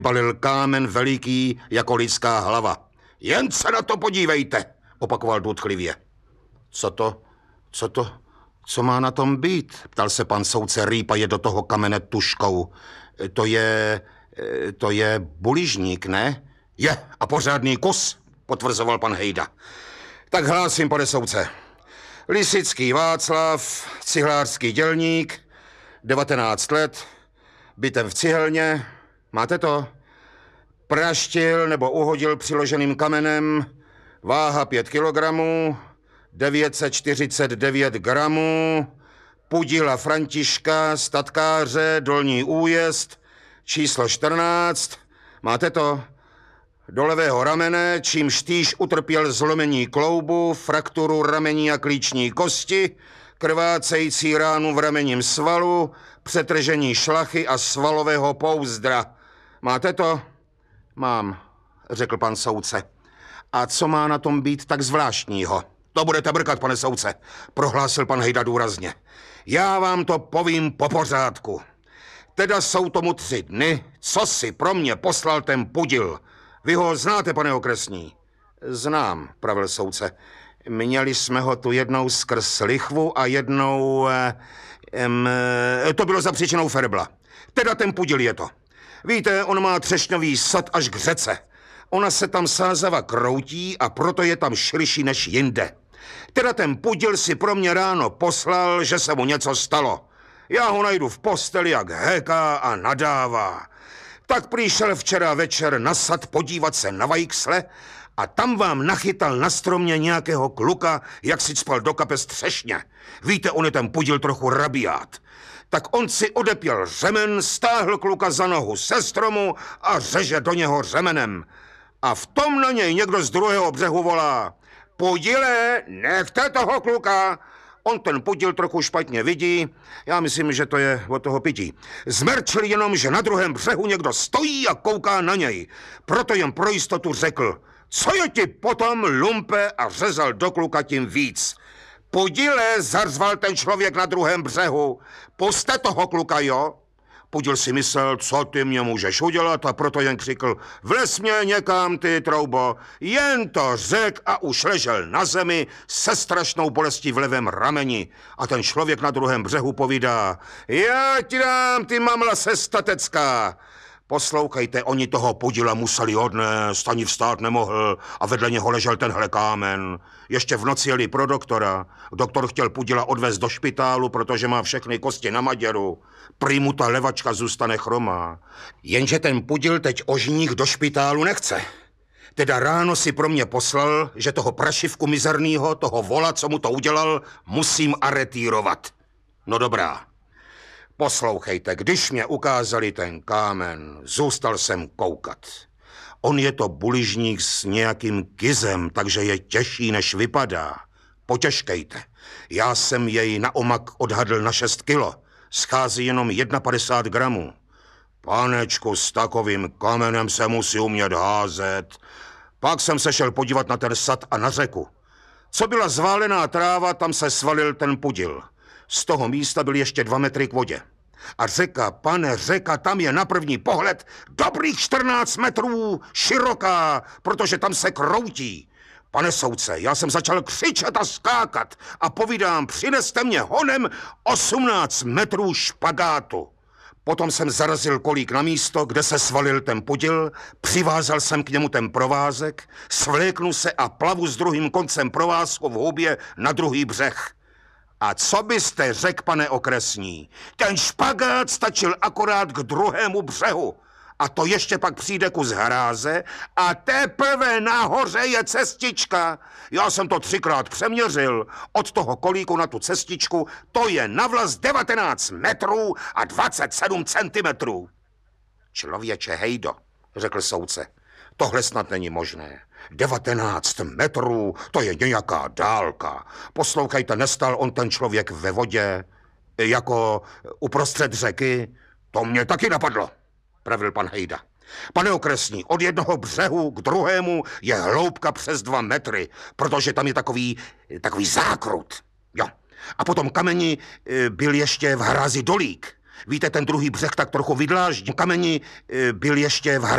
Palil kámen veliký jako lidská hlava. Jen se na to podívejte, opakoval důtchlivě. Co má na tom být? Ptal se pan soudce, rýpaje do toho kamene tužkou. To je buližník, ne? Je, a pořádný kus, potvrzoval pan Hejda. Tak hlásím, pane soudce. Lisický Václav, cihlářský dělník, 19 let, bytem v cihelně. Máte to? Praštil nebo uhodil přiloženým kamenem, váha 5 kilogramů, 949 gramů, Pudila Františka, statkáře, Dolní Újezd, číslo 14. Máte to? Do levého ramene, čímž týž utrpěl zlomení kloubu, frakturu ramení a klíční kosti, krvácející ránu v ramenním svalu, přetržení šlachy a svalového pouzdra. Máte to? Mám, řekl pan soudce. A co má na tom být tak zvláštního? To budete brkat, pane soudce, prohlásil pan Hejda důrazně. Já vám to povím po pořádku. Teda jsou tomu 3 dny, co si pro mě poslal ten Pudil. Vy ho znáte, pane okresní? Znám, pravil soudce. Měli jsme ho tu jednou skrz lichvu a jednou... to bylo za příčinou Ferbla. Teda ten Pudil je to. Víte, on má třešňový sad až k řece. Ona se tam sázava kroutí a proto je tam širší než jinde. Teda ten Pudil si pro mě ráno poslal, že se mu něco stalo. Já ho najdu v posteli, jak héká a nadává. Tak přišel včera večer na sad podívat se na vajksle a tam vám nachytal na stromě nějakého kluka, jak si cpal do kapes třešně. Víte, on je ten Pudil trochu rabiát. Tak on si odepěl řemen, stáhl kluka za nohu se stromu a řeže do něho řemenem. A v tom na něj někdo z druhého břehu volá: Pudile, nechte toho kluka. On ten Pudil trochu špatně vidí, já myslím, že to je od toho pití. Zmerčil jenom, že na druhém břehu někdo stojí a kouká na něj. Proto jen pro jistotu řekl: co je ti potom, lumpe, a řezal do kluka tím víc. Pudile, zařval ten člověk na druhém břehu. Puste toho kluka, jo? Pudil si myslel, co ty mě můžeš udělat, a proto jen křikl: vlez mě někam, ty troubo. Jen to řek a už ležel na zemi se strašnou bolestí v levém rameni. A ten člověk na druhém břehu povídá: já ti dám, ty mamla sestatecká. Poslouchejte, oni toho Pudila museli odnést, ani vstát nemohl a vedle něho ležel tenhle kámen. Ještě v noci jeli pro doktora. Doktor chtěl Pudila odvést do špitálu, protože má všechny kosti na maděru. Prý mu ta levačka zůstane chromá. Jenže ten Pudil teď ožních do špitálu nechce. Teda ráno si pro mě poslal, že toho prašivku mizernýho, toho vola, co mu to udělal, musím aretírovat. No dobrá. Poslouchejte, když mě ukázali ten kámen, zůstal jsem koukat. On je to buližník s nějakým kizem, takže je těžší, než vypadá. Potěžkejte. Já jsem jej na omak odhadl na 6 kilo. Schází jenom 51 gramů. Panečku, s takovým kamenem se musí umět házet. Pak jsem se šel podívat na ten sad a na řeku. Co byla zválená tráva, tam se svalil ten Pudil. Z toho místa byl ještě 2 metry k vodě. A řeka, pane, řeka, tam je na první pohled dobrých 14 metrů široká, protože tam se kroutí. Pane soudce, já jsem začal křičet a skákat a povídám: přineste mě honem 18 metrů špagátu. Potom jsem zarazil kolík na místo, kde se svalil ten Pudil, přivázal jsem k němu ten provázek, svléknu se a plavu s druhým koncem provázku v houbě na druhý břeh. A co byste řekl, pane okresní? Ten špagát stačil akorát k druhému břehu. A to ještě pak přijde kus hráze a teprve nahoře je cestička. Já jsem to 3krát přeměřil. Od toho kolíku na tu cestičku to je navlas 19 metrů a 27 centimetrů. Člověče Hejdo, řekl soudce, tohle snad není možné. 19 metrů, to je nějaká dálka. Poslouchejte, nestal on ten člověk ve vodě, jako uprostřed řeky? To mě taky napadlo, pravil pan Hejda. Pane okresní, od jednoho břehu k druhému je hloubka přes 2 metry, protože tam je takový zákrut. Jo. A potom kameni byl ještě v hrázi dolík. Víte, ten druhý břeh tak trochu vydláždí. Kameni byl ještě v